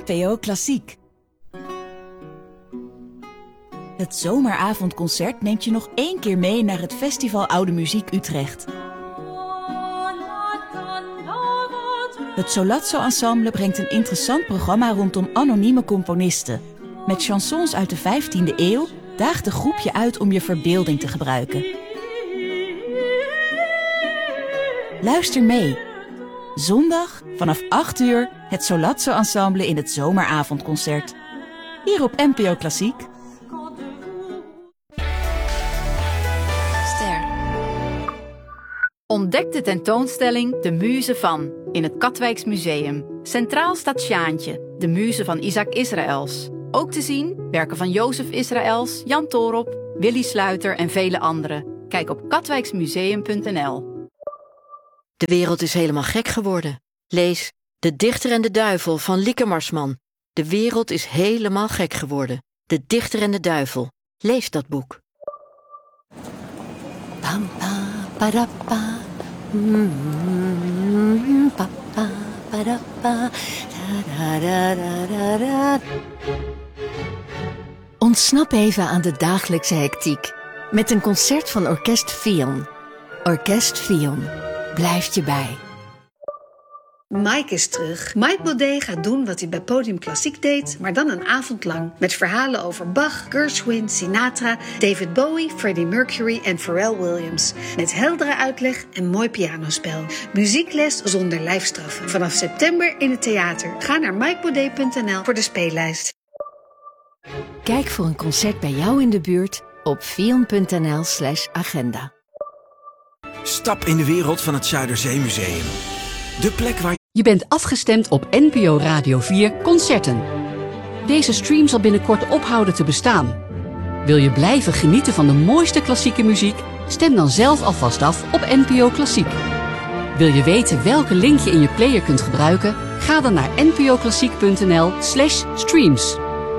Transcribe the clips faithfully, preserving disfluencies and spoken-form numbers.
P O Klassiek. Het zomeravondconcert neemt je nog één keer mee naar het Festival Oude Muziek Utrecht. Het Solazzo Ensemble brengt een interessant programma rondom anonieme componisten. Met chansons uit de vijftiende eeuw daagt de groep je uit om je verbeelding te gebruiken. Luister mee. Zondag vanaf acht uur het Solazzo Ensemble in het zomeravondconcert. Hier op N P O Klassiek. Ster. Ontdek de tentoonstelling De Muze van in het Katwijks Museum. Centraal staat Sjaantje, de muze van Isaac Israëls. Ook te zien werken van Jozef Israëls, Jan Toorop, Willy Sluiter en vele anderen. Kijk op katwijksmuseum punt n l. De wereld is helemaal gek geworden. Lees De Dichter en de Duivel van Lieke Marsman. De wereld is helemaal gek geworden. De Dichter en de Duivel. Lees dat boek. Pam, pa, para, pa. Mm, pa, pa, para, pa. Da, da, da, da, da. Ontsnap even aan de dagelijkse hectiek met een concert van Orkest Fion. Orkest Fion blijft je bij. Mike is terug. Mike Baudet gaat doen wat hij bij Podium Klassiek deed, maar dan een avond lang. Met verhalen over Bach, Gershwin, Sinatra, David Bowie, Freddie Mercury en Pharrell Williams. Met heldere uitleg en mooi pianospel. Muziekles zonder lijfstraffen. Vanaf september in het theater. Ga naar mike baudet punt n l voor de speellijst. Kijk voor een concert bij jou in de buurt op fion punt n l slash agenda. Stap in de wereld van het Zuiderzeemuseum. De plek waar... Je bent afgestemd op N P O Radio vier Concerten. Deze stream zal binnenkort ophouden te bestaan. Wil je blijven genieten van de mooiste klassieke muziek? Stem dan zelf alvast af op N P O Klassiek. Wil je weten welke link je in je player kunt gebruiken? Ga dan naar n p o klassiek punt n l slash streams.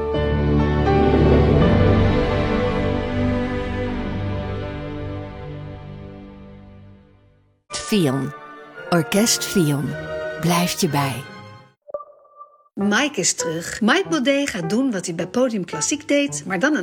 Fion. Orkest Fion blijft je bij. Mike is terug. Mike Baudet gaat doen wat hij bij Podium Klassiek deed, maar dan een